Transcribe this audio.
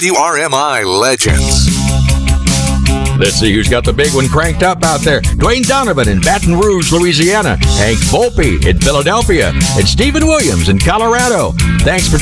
WRMI Legends. Let's see who's got the big one cranked up out there. Dwayne Donovan in Baton Rouge, Louisiana. Hank Volpe in Philadelphia. And Stephen Williams in Colorado. Thanks for